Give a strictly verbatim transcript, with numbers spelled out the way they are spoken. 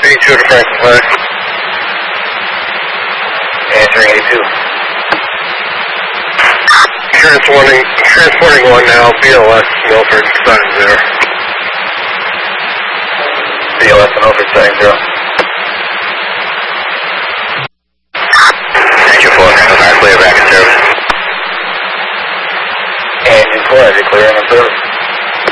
eighty-two to Francis Flag. Answering eighty-two. Transporting, transporting one now, B L S Milford, sign zero. B L S Milford, sign zero. Engine four, clear back in service. Engine four, clear in service.